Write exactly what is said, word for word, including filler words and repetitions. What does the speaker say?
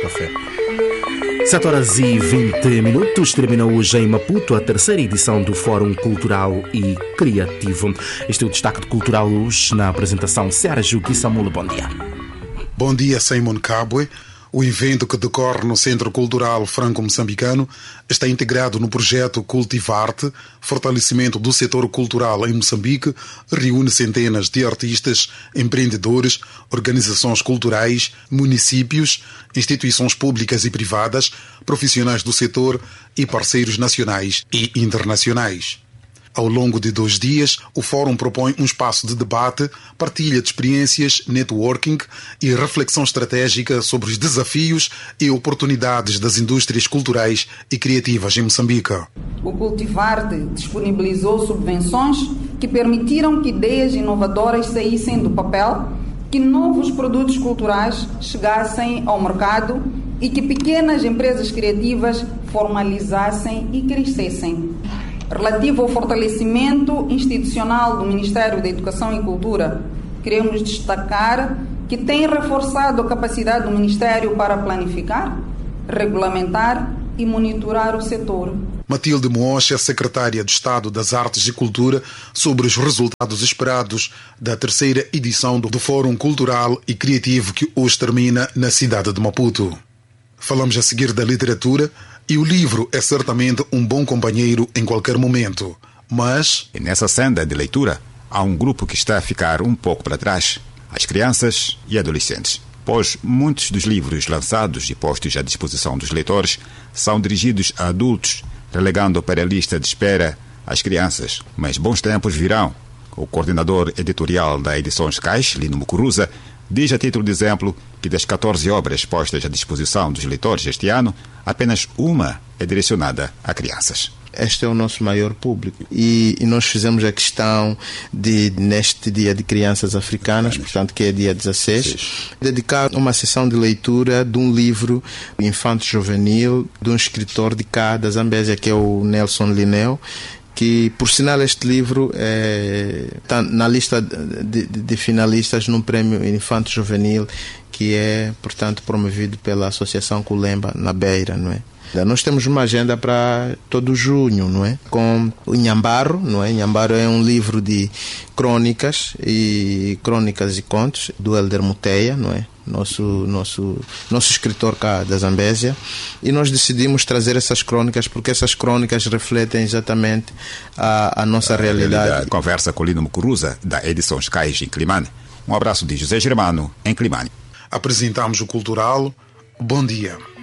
café. sete horas e vinte minutos, termina hoje em Maputo a terceira edição do Fórum Cultural e Criativo. Este é o destaque de cultural hoje na apresentação Sérgio Guissamula. Bom dia. Bom dia, Simon Cabwe. O evento que decorre no Centro Cultural Franco-Moçambicano está integrado no projeto Cultivarte, fortalecimento do setor cultural em Moçambique, reúne centenas de artistas, empreendedores, organizações culturais, municípios, instituições públicas e privadas, profissionais do setor e parceiros nacionais e internacionais. Ao longo de dois dias, o Fórum propõe um espaço de debate, partilha de experiências, networking e reflexão estratégica sobre os desafios e oportunidades das indústrias culturais e criativas em Moçambique. O Cultivarte disponibilizou subvenções que permitiram que ideias inovadoras saíssem do papel, que novos produtos culturais chegassem ao mercado e que pequenas empresas criativas formalizassem e crescessem. Relativo ao fortalecimento institucional do Ministério da Educação e Cultura, queremos destacar que tem reforçado a capacidade do Ministério para planificar, regulamentar e monitorar o setor. Matilde Mocha, secretária de Estado das Artes e Cultura, sobre os resultados esperados da terceira edição do Fórum Cultural e Criativo que hoje termina na cidade de Maputo. Falamos a seguir da literatura. E o livro é certamente um bom companheiro em qualquer momento, mas... E nessa senda de leitura, há um grupo que está a ficar um pouco para trás, as crianças e adolescentes, pois muitos dos livros lançados e postos à disposição dos leitores são dirigidos a adultos, relegando para a lista de espera as crianças. Mas bons tempos virão. O coordenador editorial da Edições Cais, Lino Mucuruza, diz a título de exemplo que das catorze obras postas à disposição dos leitores este ano, apenas uma é direcionada a crianças. Este é o nosso maior público e, e nós fizemos a questão de, neste dia de crianças africanas, portanto que é dia dezasseis, Sim. dedicar uma sessão de leitura de um livro infanto-juvenil de um escritor de cá da Zambésia, que é o Nelson Lineu, que, por sinal, este livro está é, na lista de, de, de finalistas num prêmio infanto-juvenil que é, portanto, promovido pela Associação Culemba, na Beira, não é? Nós temos uma agenda para todo junho, não é? Com o Nhambaro, não é? Nhambaro é um livro de crônicas e crônicas e contos do Helder Muteia, não é? Nosso, nosso, nosso escritor cá da Zambésia, e nós decidimos trazer essas crônicas porque essas crônicas refletem exatamente a, a nossa a realidade. realidade. Conversa com Lino Mucuruza, da Edições Cais em Climane. Um abraço de José Germano, em Climane. Apresentamos o Cultural. Bom dia.